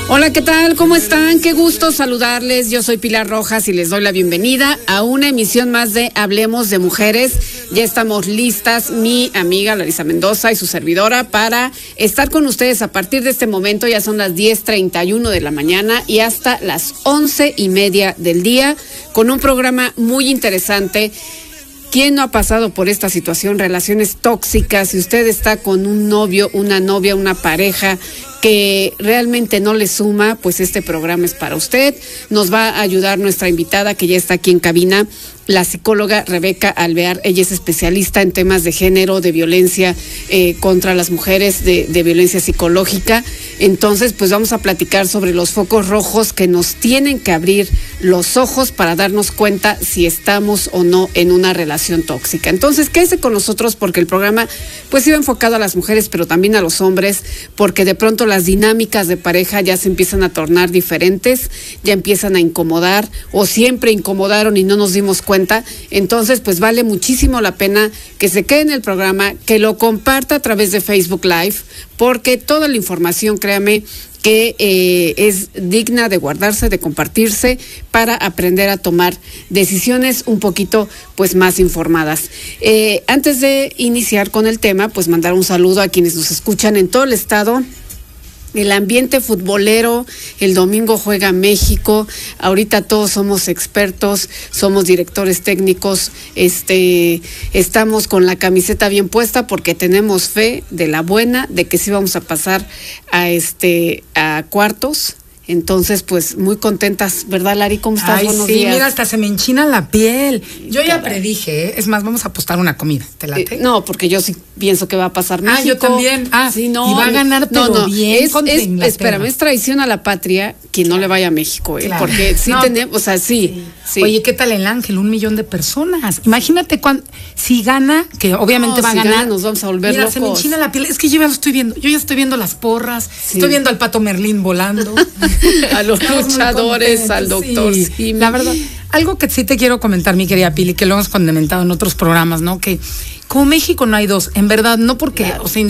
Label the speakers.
Speaker 1: Hola, ¿qué tal? ¿Cómo están? Qué gusto saludarles. Yo soy Pilar Rojas y les doy la bienvenida a una emisión más de Hablemos de Mujeres. Ya estamos listas, mi amiga Larisa Mendoza y su servidora, para estar con ustedes a partir de este momento. Ya son las 10:31 de la mañana y hasta las 11:30 del día, con un programa muy interesante. ¿Quién no ha pasado por esta situación? Relaciones tóxicas. Si usted está con un novio, una novia, una pareja que realmente no le suma, pues este programa es para usted. Nos va a ayudar nuestra invitada, que ya está aquí en cabina, la psicóloga Rebeca Alvear. Ella es especialista en temas de género, de violencia contra las mujeres, de violencia psicológica. Entonces, pues vamos a platicar sobre los focos rojos que nos tienen que abrir los ojos para darnos cuenta si estamos o no en una relación tóxica. Entonces, quédese con nosotros, porque el programa pues iba enfocado a las mujeres, pero también a los hombres, porque de pronto las dinámicas de pareja ya se empiezan a tornar diferentes, ya empiezan a incomodar, o siempre incomodaron y no nos dimos cuenta. Entonces, pues vale muchísimo la pena que se quede en el programa, que lo comparta a través de Facebook Live, porque toda la información, créame, que es digna de guardarse, de compartirse, para aprender a tomar decisiones un poquito pues más informadas. Antes de iniciar con el tema, pues mandar un saludo a quienes nos escuchan en todo el estado. El ambiente futbolero, el domingo juega México, ahorita todos somos expertos, somos directores técnicos, estamos con la camiseta bien puesta porque tenemos fe de la buena, de que sí vamos a pasar a cuartos. Entonces, pues, muy contentas, ¿verdad, Lari? ¿Cómo estás?
Speaker 2: Ay,
Speaker 1: Buenos
Speaker 2: sí,
Speaker 1: días.
Speaker 2: Mira, hasta se me enchina la piel. Yo ya
Speaker 1: Caray.
Speaker 2: predije, ¿eh? Es más, vamos a apostar una comida. ¿Te late?
Speaker 1: No, porque yo sí pienso que va a pasar México.
Speaker 2: Yo también.
Speaker 1: Sí, no.
Speaker 2: Y va a ganar, pero bien contra Inglaterra.
Speaker 1: Espérame, es traición a la patria quien no le vaya a México, ¿eh?
Speaker 2: Claro.
Speaker 1: Porque sí tenemos, o sea, sí.
Speaker 2: Oye, ¿qué tal el Ángel? 1 millón de personas. Imagínate si gana, que obviamente va a ganar.
Speaker 1: Gana, nos vamos a volver locos.
Speaker 2: Se me enchina la piel. Es que yo ya lo estoy viendo. Yo ya estoy viendo las porras. Sí. Estoy viendo al Pato Merlín volando.
Speaker 1: A los luchadores, al doctor.
Speaker 2: Sí, la verdad. Algo que sí te quiero comentar, mi querida Pili, que lo hemos fundamentado en otros programas, ¿no? Que como México no hay dos, en verdad, no porque, claro. O sea,